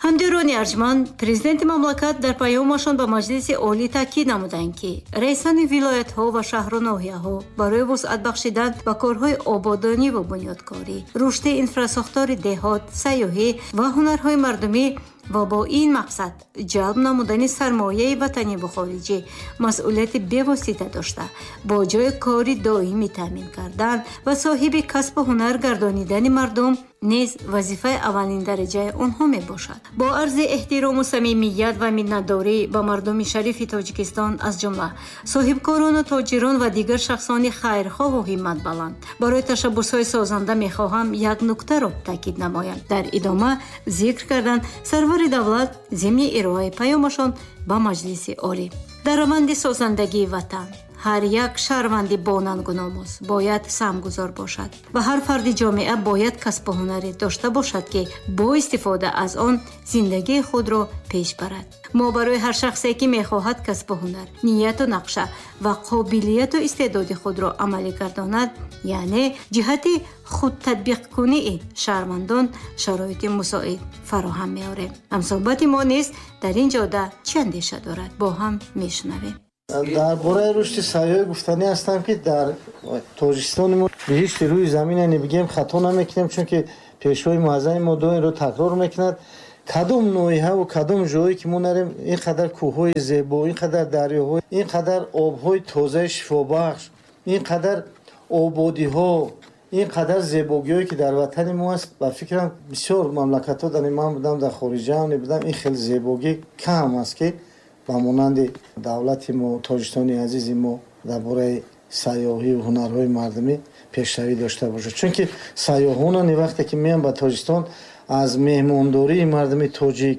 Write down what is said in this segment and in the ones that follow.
ҳамдиёрони арҷманд президенти мамлакат дар паёмашон ба маҷлиси олӣ таъкид намуданд, ки раисони вилоятҳо ва шаҳру ноҳияҳо барои вусъат бахшидан ба корҳои ободонӣ ва бунёдкорӣ, рушди инфрасохтори деҳот, сайёҳӣ ва ҳунарҳои мардумӣ ва бо ин мақсад ҷалб намудани сармояи ватанӣ ва хориҷӣ масъулияти бевосита дошта, бо ҷои кори доимӣ таъмин кардан ва соҳиби касбу ҳунар гардонидани мардум низ вазифаи аввалин дараҷаи онҳо мебошад. Бо арзи эҳтирому самимият ва миннатдорӣ ба мардуми шарифи Тоҷикистон, аз ҷумла соҳибкорону тоҷирон ва дигар шахсони хайрхоҳу ҳимматбаланд, барои ташаббусҳои созанда мехоҳам як нуктаро таъкид намоям. Дар идома зикр карданд сарвари давлат зимни ироаи паёмашон ба маҷлиси олӣ. Дар раванди созандагии ватан ҳар як шаҳрванди бонангуномус бояд самгузор бошад ва ҳар фарди ҷомеа бояд касбу ҳунаре дошта бошад, ки бо истифода аз он зиндагии худро пеш барад. мо барои ҳар шахсе ки мехоҳад касбу ҳунар, нияту нақша ва қобилияту истеъдоди худро амалӣ гардонад, яъне ҷиҳати худтатбиқкунии шаҳрвандон шароити мусоид фароҳам меорем. ҳамсоҳбати мо низ дар ин ҷода чӣ андеша дорад? бо ҳам мешунавем. дар бораи рушди сайёҳӣ гуфтанӣ ҳастам, ки дар тоҷикистони мо биҳишти рӯи замине небигем хато намекунем, чунки пешҳои муаззами мо доимро такрор мекунад. кадом ноҳияҳу кадом ҷое ки мо нарем ин қадар кӯҳҳои зебо, ин қадар дарёҳо, ин қадар обҳои тозаи шифобахш, ин қадар ободиҳо, ин қадар зебогиҳое ки дар ватани мо аст. ба фикрам бисёр мамлакатҳо дар ман будам, дар хориҷаам будам, ин хеле зебогӣ кам аст ки ба монанди давлати мо, Тоҷикистони азизи мо дар бораи сайёҳию ҳунарҳои мардумӣ пешравӣ дошта бошад. Чунки сайёҳонани вақте ки меян ба Тоҷикистон аз меҳмондории мардуми тоҷик,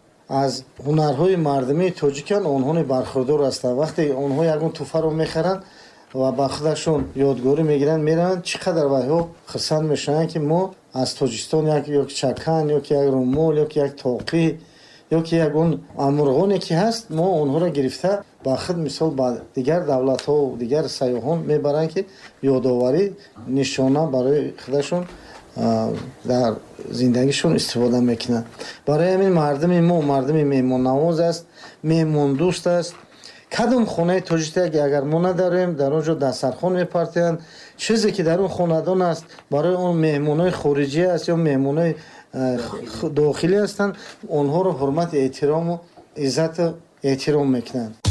аз ҳунарҳои мардумии тоҷикан онҳои бархурдор ҳастанд. вақте онҳо ягон туфаро мехаранд ва ба худашон ёдгорӣ мегиранд, мераванд, чӣ қадар вайҳо хурсанд мешаванд, ки мо аз Тоҷикистон як чакан ёки як румол ёки як тоқӣ ёки ягон амурғоне ки ҳаст, мо онҳоро гирифта ба худ мисол ба дигар давлатҳо, дигар сайёҳон мебаранд, ки ёдоварӣ нишона барои худашон дар зиндагишон истифода мекунанд. барои ҳамин мардуми мо мардуми меҳмоннавоз аст, меҳмондӯст аст. кадом хонаи тоҷикӣ агар мо надарем, дар он ҷо дастархон мепартоянд. чизе ки дар он хонадон аст барои он меҳмонои хориҷӣ аст ё меҳмонои дохилӣ ҳастанд, онҳоро ҳурмати эҳтирому иззату эҳтиром мекунанд.